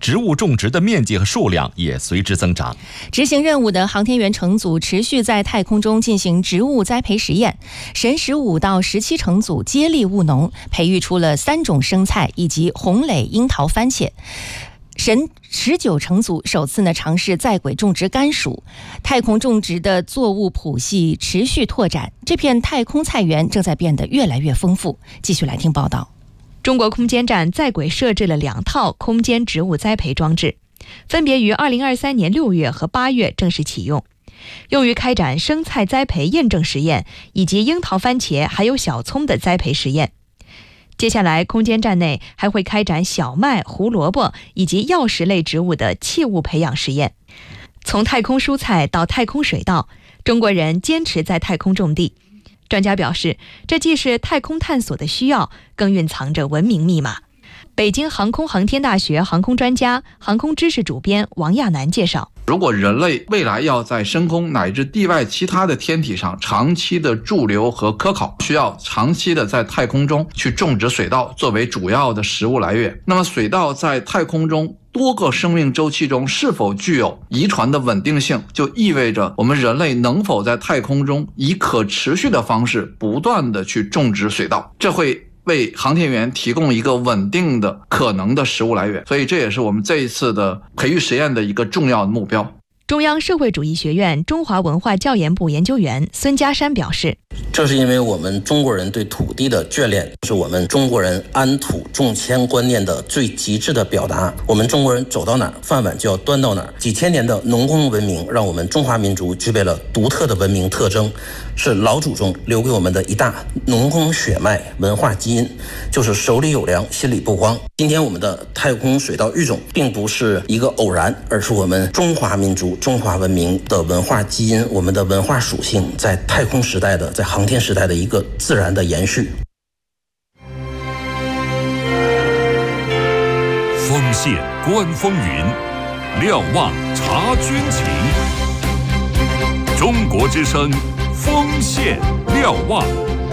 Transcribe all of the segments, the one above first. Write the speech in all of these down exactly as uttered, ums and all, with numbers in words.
植物种植的面积和数量也随之增长。 执行任务的航天员乘组持续在太空中进行植物栽培实验，神十五到十七乘组接力务农，培育出了三种生菜以及红蕾樱桃番茄。神十九乘组首次呢尝试在轨种植甘薯，太空种植的作物谱系持续拓展，这片太空菜园正在变得越来越丰富。继续来听报道。 中国空间站在轨设置了两套空间植物栽培装置，分别于二零二三年六月和八月正式启用，用于开展生菜栽培验证实验以及樱桃、番茄还有小葱的栽培实验。接下来，空间站内还会开展小麦、胡萝卜以及药食类植物的器物培养实验。从太空蔬菜到太空水稻，中国人坚持在太空种地。专家表示，这既是太空探索的需要，更蕴藏着文明密码。北京航空航天大学航空专家、航空知识主编王亚楠介绍， 如果人类未来要在深空乃至地外其他的天体上长期的驻留和科考，需要长期的在太空中去种植水稻作为主要的食物来源。那么水稻在太空中多个生命周期中是否具有遗传的稳定性，就意味着我们人类能否在太空中以可持续的方式不断的去种植水稻，这会为航天员提供一个稳定的可能的食物来源，所以这也是我们这一次的培育实验的一个重要的目标。 中央社会主义学院中华文化教研部研究员孙家山表示， 这是因为我们中国人对土地的眷恋，是我们中国人安土重迁观念的最极致的表达。我们中国人走到哪儿，饭碗就要端到哪儿。几千年的农耕文明让我们中华民族具备了独特的文明特征，是老祖宗留给我们的一大农耕血脉文化基因，就是手里有粮，心里不慌。今天我们的太空水稻育种并不是一个偶然，而是我们中华民族中华文明的文化基因，我们的文化属性在太空时代的在航天时代的一个自然的延续。 锋线观风云，瞭望察军情。中国之声，锋线瞭望。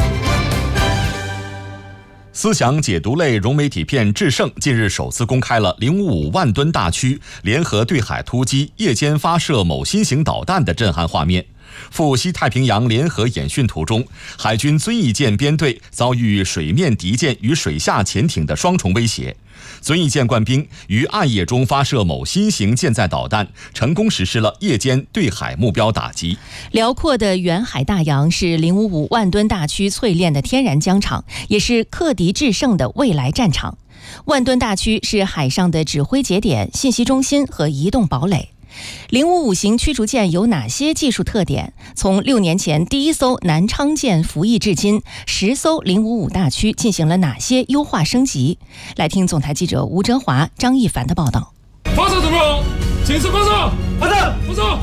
思想解读类融媒体片《智胜》近日首次公开了零五五万吨大驱联合对海突击夜间发射某新型导弹的震撼画面。赴西太平洋联合演训途中，海军遵义舰编队遭遇水面敌舰与水下潜艇的双重威胁。遵义舰官兵于暗夜中发射某新型舰载导弹，成功实施了夜间对海目标打击。 辽阔的远海大洋是零五五万吨大驱淬炼的天然疆场，也是克敌制胜的未来战场。万吨大驱是海上的指挥节点、信息中心和移动堡垒。零五五型驱逐舰有哪些技术特点？从六年前第一艘南昌舰服役至今，十艘零五五大驱进行了哪些优化升级？来听总台记者吴哲华、张一凡的报道。 发射怎么样？请示发射！发射！发射！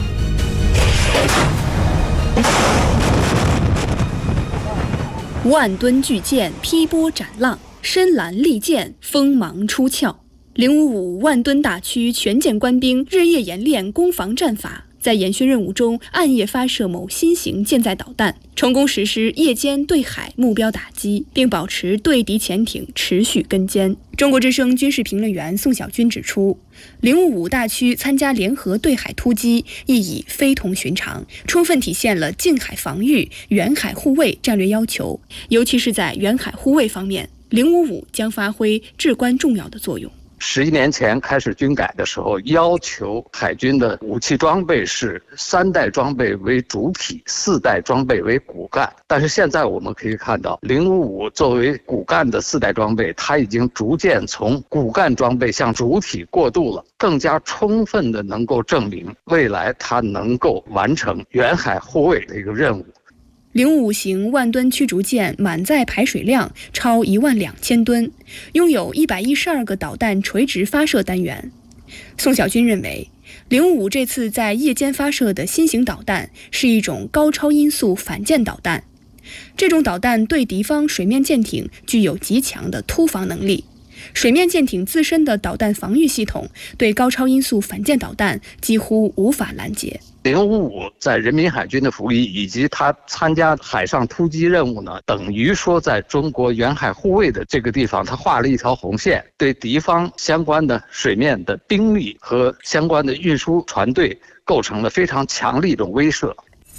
万吨巨舰劈波斩浪，深蓝利剑锋芒出鞘。零五五万吨大驱全舰官兵日夜演练攻防战法，在演训任务中暗夜发射某新型舰载导弹，成功实施夜间对海目标打击，并保持对敌潜艇持续跟监。中国之声军事评论员宋小军指出，零五五大驱参加联合对海突击意义非同寻常，充分体现了近海防御、远海护卫战略要求，尤其是在远海护卫方面，零五五将发挥至关重要的作用。 十一年前开始军改的时候，要求海军的武器装备是三代装备为主体，四代装备为骨干。但是现在我们可以看到，零五五作为骨干的四代装备，它已经逐渐从骨干装备向主体过渡了，更加充分的能够证明未来它能够完成远海护卫的一个任务。 零五五型万吨驱逐舰满载排水量超一万两千吨，拥有一百一十二个导弹垂直发射单元。宋小军认为，零五五这次在夜间发射的新型导弹是一种高超音速反舰导弹，这种导弹对敌方水面舰艇具有极强的突防能力。水面舰艇自身的导弹防御系统对高超音速反舰导弹几乎无法拦截。 零五五在人民海军的服役以及他参加海上突击任务呢，等于说在中国远海护卫的这个地方，他画了一条红线，对敌方相关的水面的兵力和相关的运输船队构成了非常强力的威慑。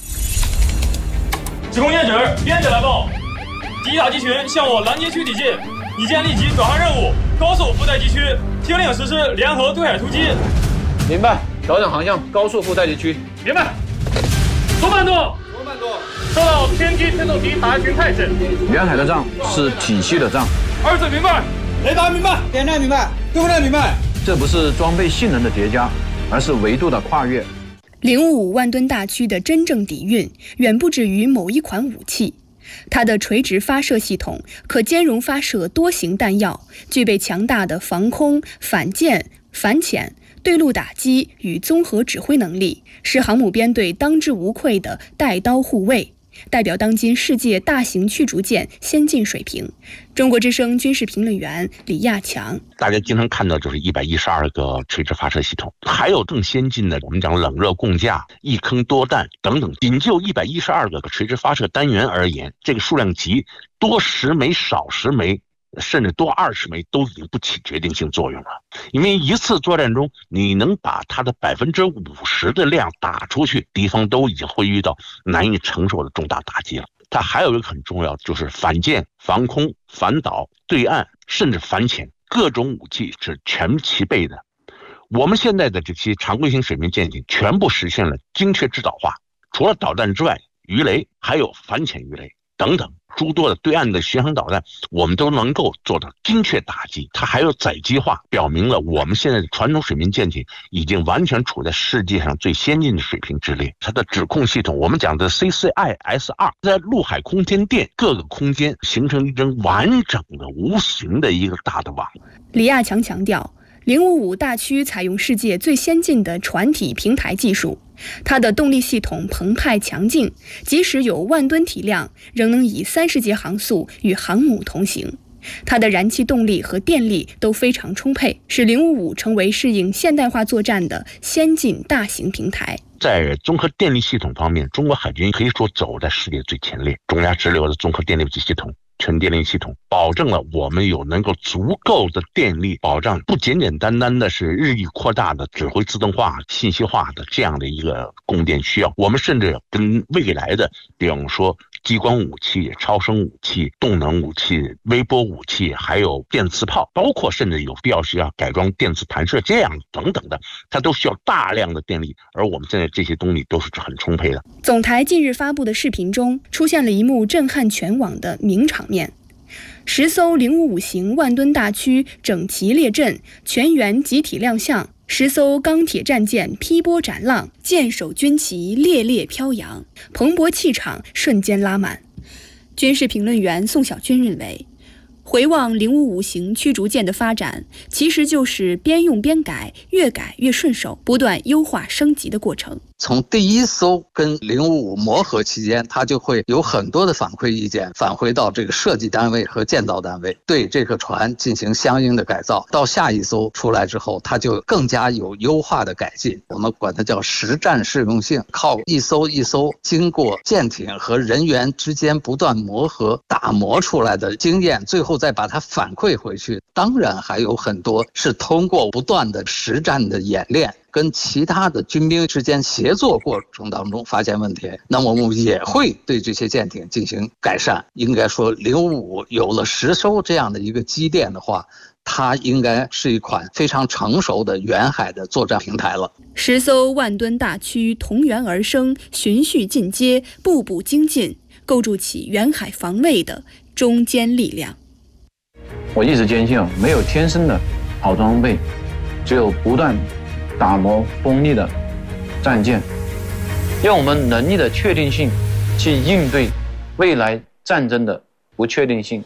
指挥验指，编制来报，敌打击群向我拦截区抵近，已见立即转换任务，高速附带地区，听令实施联合对海突击。 明白，调整航向，高速附带地区。 明白。左慢舵，左慢舵，收到天机天斗敌打击群态势。 远海的仗是体系的仗。 二字明白， 雷达明白，电站明白，对不对？明白。 这不是装备性能的叠加，而是维度的跨越。 零五五万吨大驱的真正底蕴远不止于某一款武器，它的垂直发射系统可兼容发射多型弹药，具备强大的防空、反舰、反潜、对陆打击与综合指挥能力，是航母编队当之无愧的带刀护卫，代表当今世界大型驱逐舰先进水平。中国之声军事评论员李亚强： 大家经常看到就是一百一十二个垂直发射系统，还有更先进的，我们讲冷热共架、一坑多弹等等。仅就一百一十二个垂直发射单元而言，这个数量级多十枚少十枚，甚至多二十枚都已经不起决定性作用了。因为一次作战中，你能把它的百分之五十的量打出去，敌方都已经会遇到难以承受的重大打击了。它还有一个很重要，就是反舰、防空、反导、对岸，甚至反潜，各种武器是全齐备的。我们现在的这些常规型水面舰艇全部实现了精确制导化，除了导弹之外，鱼雷还有反潜鱼雷等等诸多的对岸的巡航导弹，我们都能够做到精确打击。它还有载机化，表明了我们现在的传统水面舰艇已经完全处在世界上最先进的水平之列。它的指控系统，我们讲的 C C I S 二， 在陆海空天电各个空间形成一根完整的无形的一个大的网。 李亚强强调，零五五大驱采用世界最先进的船体平台技术，它的动力系统澎湃强劲，即使有万吨体量，仍能以三十节航速与航母同行。它的燃气动力和电力都非常充沛，使零五五成为适应现代化作战的先进大型平台。 在综合电力系统方面，中国海军可以说走在世界最前列。中亚直流的综合电力系统、全电力系统，保证了我们有能够足够的电力保障，不简简单单的是日益扩大的指挥自动化、信息化的这样的一个供电需要。我们甚至跟未来的，比方说激光武器、超声武器、动能武器、微波武器，还有电磁炮，包括甚至有必要需要改装电磁弹射这样等等的，它都需要大量的电力，而我们现在这些东西都是很充沛的。 总台近日发布的视频中，出现了一幕震撼全网的名场面。十艘零五五型万吨大驱整齐列阵，全员集体亮相，十艘钢铁战舰劈波斩浪，舰首军旗猎猎飘扬，蓬勃气场瞬间拉满。军事评论员宋小军认为，回望零五五型驱逐舰的发展，其实就是边用边改，越改越顺手，不断优化升级的过程。 从第一艘跟零五五磨合期间，它就会有很多的反馈意见返回到这个设计单位和建造单位，对这个船进行相应的改造。到下一艘出来之后，它就更加有优化的改进，我们管它叫实战适用性，靠一艘一艘经过舰艇和人员之间不断磨合打磨出来的经验，最后再把它反馈回去。当然还有很多是通过不断的实战的演练，跟其他的军兵之间协作过程当中发现问题，那么我们也会对这些舰艇进行改善。应该说零五五有了十艘这样的一个基垫的话，它应该是一款非常成熟的远海的作战平台了。 十艘万吨大驱同源而生，循序进阶，步步精进，构筑起远海防卫的中坚力量。 我一直坚信，没有天生的好装备，只有不断打磨锋利的战舰，用我们能力的确定性去应对未来战争的不确定性。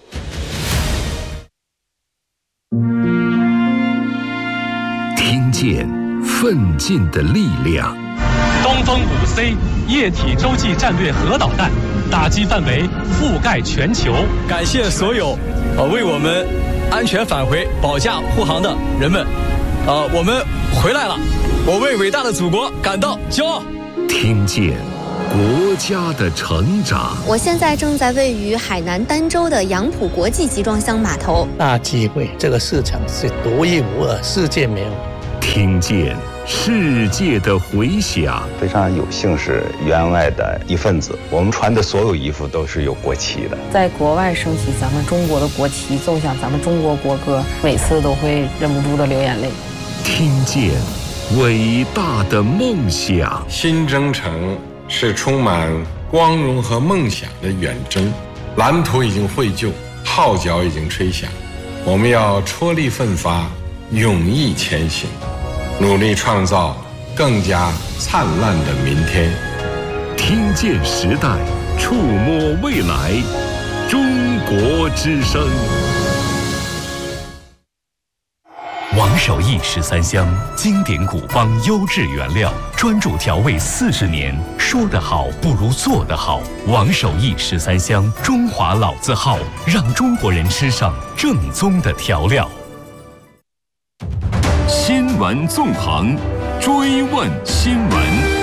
听见奋进的力量。 东风五 C 液体洲际战略核导弹，打击范围覆盖全球。 感谢所有呃为我们安全返回保驾护航的人们。呃，我们回来了，我为伟大的祖国感到骄傲。 听见国家的成长。 我现在正在位于海南儋州的杨浦国际集装箱码头。 大机会，这个市场是独一无二，世界没有。 听见世界的回响。 非常有幸是员外的一份子，我们穿的所有衣服都是有国旗的。 在国外升起咱们中国的国旗，奏响咱们中国国歌，每次都会忍不住的流眼泪。 听见伟大的梦想。 新征程是充满光荣和梦想的远征，蓝图已经绘就，号角已经吹响，我们要踔厉奋发，勇毅前行，努力创造更加灿烂的明天。 听见时代，触摸未来，中国之声。 王守义十三香，经典古方优质原料，专注调味四十年，说得好不如做得好。王守义十三香，中华老字号，让中国人吃上正宗的调料。 新闻纵横，追问新闻。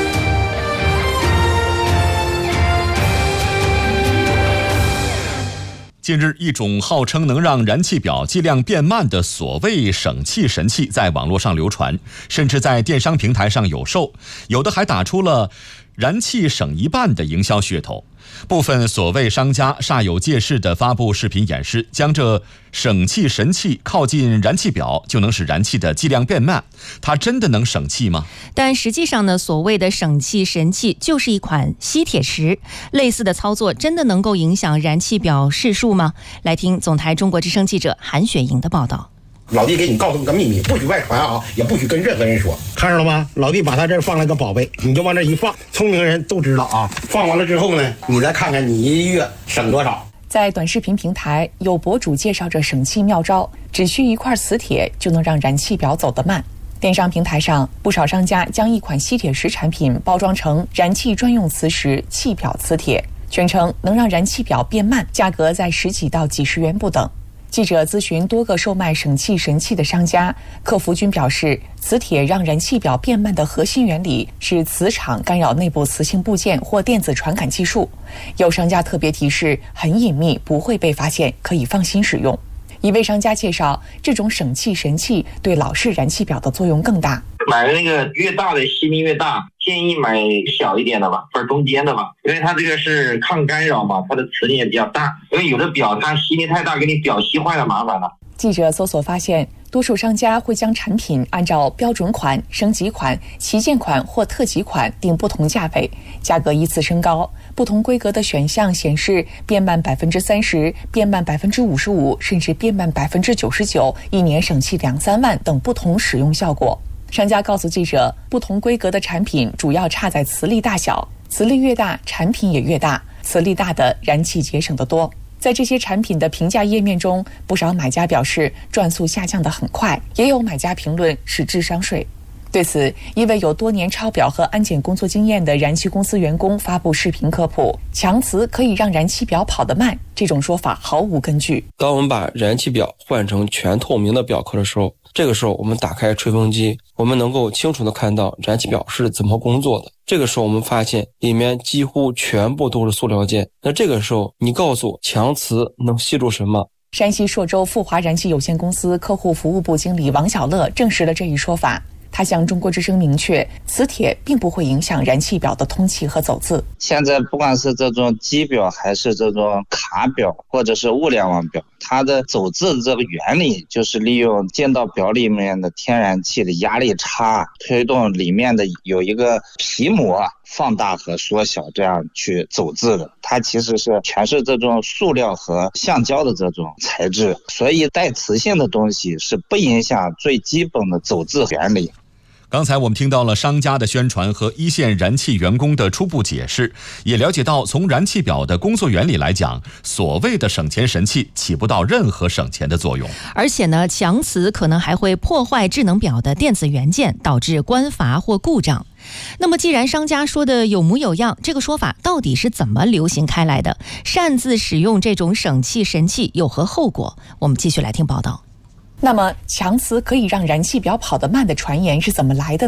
近日，一种号称能让燃气表计量变慢的所谓省气神器在网络上流传，甚至在电商平台上有售，有的还打出了燃气省一半的营销噱头。部分所谓商家煞有介事地发布视频演示，将这省气神器靠近燃气表就能使燃气的计量变慢，它真的能省气吗？ 但实际上呢，所谓的省气神器就是一款吸铁石，类似的操作真的能够影响燃气表示数吗？来听总台中国之声记者韩雪莹的报道。 老弟给你告诉个秘密，不许外传啊，也不许跟任何人说，看着了吗？老弟把他这儿放了个宝贝，你就往这一放，聪明人都知道啊。放完了之后呢，你再看看你一月省多少。 在短视频平台，有博主介绍着省气妙招，只需一块磁铁就能让燃气表走得慢。电商平台上，不少商家将一款吸铁石产品包装成燃气专用磁石气表磁铁，宣称能让燃气表变慢，价格在十几到几十元不等。记者咨询多个售卖省气神器的商家，客服均表示，磁铁让燃气表变慢的核心原理是磁场干扰内部磁性部件或电子传感技术。有商家特别提示，很隐秘，不会被发现，可以放心使用。一位商家介绍，这种省气神器对老式燃气表的作用更大。 买那个越大的吸力越大，建议买小一点的吧，或者中间的吧，因为它这个是抗干扰嘛，它的磁力也比较大。因为有的表它吸力太大，给你表吸坏了麻烦了。 记者搜索发现，多数商家会将产品按照标准款、升级款、旗舰款或特级款定不同价位，价格依次升高。不同规格的选项显示变慢百分之三十、变慢百分之五十五，甚至变慢百分之九十九，一年省气两三万等不同使用效果。商家告诉记者，不同规格的产品主要差在磁力大小，磁力越大，产品也越大，磁力大的燃气节省得多。在这些产品的评价页面中，不少买家表示转速下降得很快，也有买家评论是智商税。对此，一位有多年抄表和安检工作经验的燃气公司员工发布视频科普，强磁可以让燃气表跑得慢，这种说法毫无根据。 当我们把燃气表换成全透明的表壳的时候，这个时候我们打开吹风机，我们能够清楚地看到燃气表是怎么工作的。这个时候我们发现里面几乎全部都是塑料件，那这个时候你告诉我强磁能吸住什么？ 山西朔州富华燃气有限公司客户服务部经理王小乐证实了这一说法。他向中国之声明确，磁铁并不会影响燃气表的通气和走字。 现在不管是这种机表还是这种卡表或者是物联网表，它的走字的这个原理就是利用进到表里面的天然气的压力差，推动里面的有一个皮膜放大和缩小，这样去走字的。它其实是全是这种塑料和橡胶的这种材质，所以带磁性的东西是不影响最基本的走字原理。 刚才我们听到了商家的宣传和一线燃气员工的初步解释，也了解到从燃气表的工作原理来讲，所谓的省钱神器起不到任何省钱的作用。 而且呢，强磁可能还会破坏智能表的电子元件，导致关阀或故障。那么既然商家说的有模有样，这个说法到底是怎么流行开来的？擅自使用这种省气神器有何后果？我们继续来听报道。 那么强磁可以让燃气表跑得慢的传言是怎么来的呢？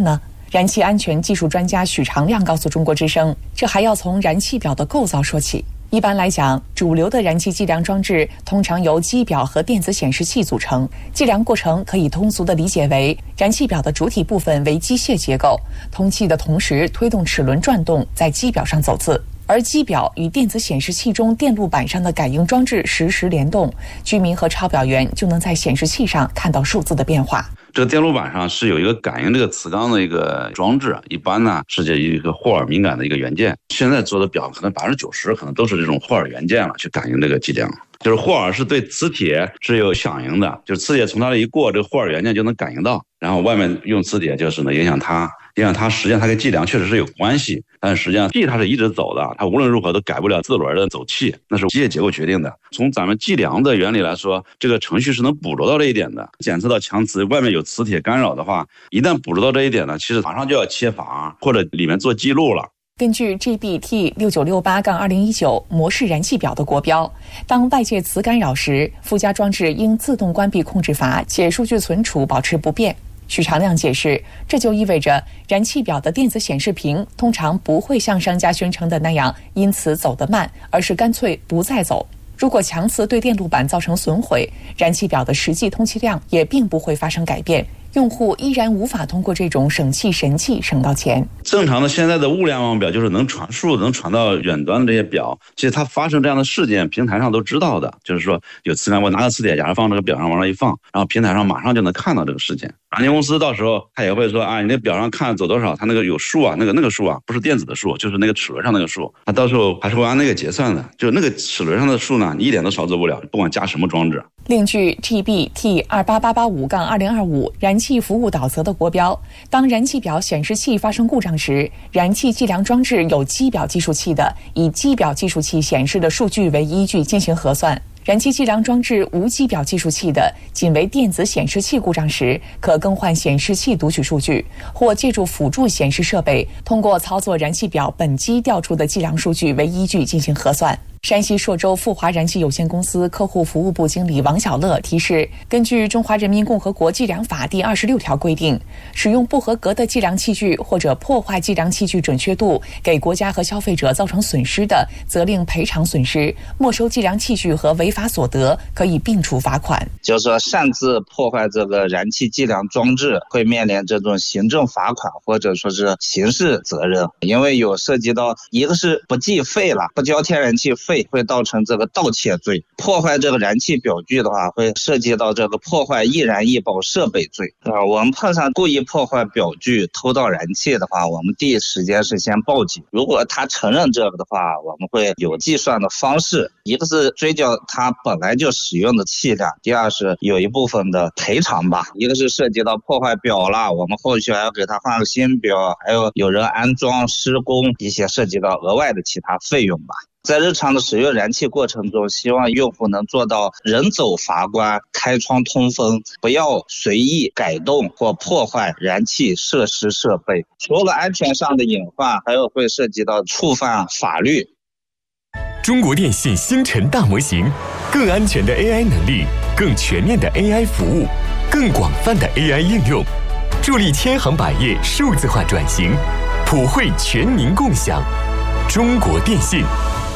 燃气安全技术专家许长亮告诉中国之声，这还要从燃气表的构造说起。一般来讲，主流的燃气计量装置通常由机表和电子显示器组成。计量过程可以通俗地理解为，燃气表的主体部分为机械结构，通气的同时推动齿轮转动，在机表上走字。而机表与电子显示器中电路板上的感应装置实时联动，居民和抄表员就能在显示器上看到数字的变化。 这个电路板上是有一个感应这个磁钢的一个装置，一般呢是这一个霍尔敏感的一个元件。现在做的表可能百分之九十可能都是这种霍尔元件了，去感应这个计量。就是霍尔是对磁铁是有响应的，就是磁铁从它这一过，这个霍尔元件就能感应到，然后外面用磁铁就是呢影响它，影响它实际上它跟计量确实是有关系，但是实际上气它是一直走的，它无论如何都改不了自轮的走气，那是机械结构决定的。从咱们计量的原理来说，这个程序是能捕捉到这一点的。检测到强磁外面有磁铁干扰的话，一旦捕捉到这一点呢，其实马上就要切阀或者里面做记录了。 根据 G B T 六九六八二零一九模式燃气表的国标，当外界磁干扰时，附加装置应自动关闭控制阀，且数据存储保持不变。许长亮解释，这就意味着燃气表的电子显示屏通常不会像商家宣称的那样因此走得慢，而是干脆不再走。如果强磁对电路板造成损毁，燃气表的实际通气量也并不会发生改变，用户依然无法通过这种省气神器省到钱。 正常的现在的物联网表就是能传输能传到远端的这些表，其实它发生这样的事件平台上都知道的，就是说有磁感，我拿个磁铁假如放这个表上往上一放，然后平台上马上就能看到这个事件。软件公司到时候他也会说啊，你那表上看走多少，它那个有数啊，那个那个数啊不是电子的数，就是那个齿轮上那个数，它到时候还是会按那个结算的，就那个齿轮上的数呢你一点都少走不了，不管加什么装置。 另据 G B T 二八八八五二零二五燃气服务导则的国标，当燃气表显示器发生故障时，燃气计量装置有机表计数器的，以机表计数器显示的数据为依据进行核算；燃气计量装置无机表计数器的，仅为电子显示器故障时，可更换显示器读取数据，或借助辅助显示设备，通过操作燃气表本机调出的计量数据为依据进行核算。山西朔州富华燃气有限公司客户服务部经理王小乐提示，根据《中华人民共和国计量法》第二十六条规定，使用不合格的计量器具或者破坏计量器具准确度，给国家和消费者造成损失的，责令赔偿损失；没收计量器具和违法所得，可以并处罚款。 就是说，擅自破坏这个燃气计量装置，会面临这种行政罚款或者说是刑事责任，因为有涉及到一个是不计费了，不交天然气费。会造成这个盗窃罪，破坏这个燃气表具的话，会涉及到这个破坏易燃易爆设备罪啊。我们碰上故意破坏表具、偷盗燃气的话，我们第一时间是先报警。如果他承认这个的话，我们会有计算的方式，一个是追缴他本来就使用的气量，第二是有一部分的赔偿吧。一个是涉及到破坏表了，我们后续还要给他换个新表，还有有人安装、施工一些涉及到额外的其他费用吧。在日常的使用燃气过程中，希望用户能做到人走阀关、开窗通风，不要随意改动或破坏燃气设施设备。除了安全上的隐患，还有会涉及到触犯法律。 中国电信星辰大模型，更安全的 A I 能力，更全面的 A I 服务，更广泛的 A I 应用，助力千行百业数字化转型，普惠全民共享。中国电信。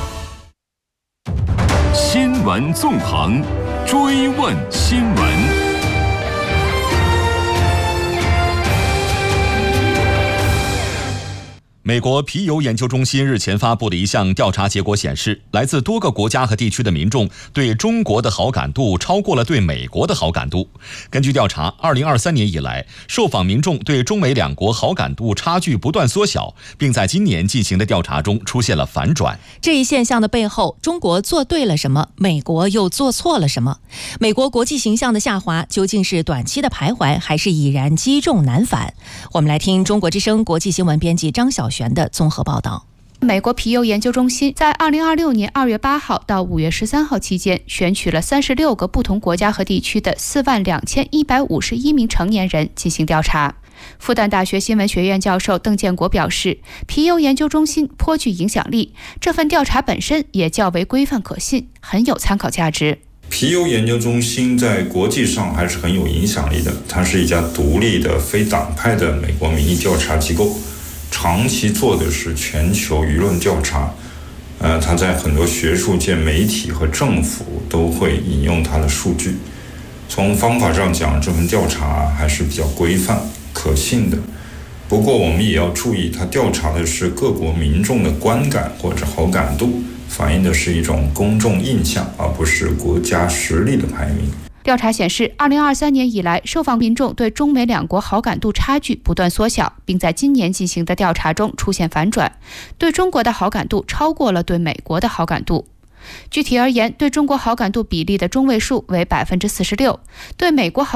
新闻纵横，追问新闻。 美国皮尤研究中心日前发布的一项调查结果显示，来自多个国家和地区的民众对中国的好感度超过了对美国的好感度。根据调查，二零二三年以来，受访民众对中美两国好感度差距不断缩小，并在今年进行的调查中出现了反转。 这一现象的背后，中国做对了什么？美国又做错了什么？美国国际形象的下滑究竟是短期的徘徊，还是已然积重难返？我们来听中国之声国际新闻编辑张晓璇的综合报道。 美国皮尤研究中心在二零二六年二月八号到五月十三号期间，选取了三十六个不同国家和地区的四万两千一百五十一名成年人进行调查。复旦大学新闻学院教授邓建国表示，皮尤研究中心颇具影响力，这份调查本身也较为规范可信，很有参考价值。 皮尤研究中心在国际上还是很有影响力的，它是一家独立的非党派的美国民意调查机构，长期做的是全球舆论调查。呃，它在很多学术界、媒体和政府都会引用它的数据。从方法上讲，这份调查还是比较规范、可信的。不过我们也要注意，它调查的是各国民众的观感或者好感度，反映的是一种公众印象，而不是国家实力的排名。 调查显示，二零二三年以来，受访民众对中美两国好感度差距不断缩小，并在今年进行的调查中出现反转，对中国的好感度超过了对美国的好感度。具体而言，对中国好感度比例的中位数为百分之四十六，对美国好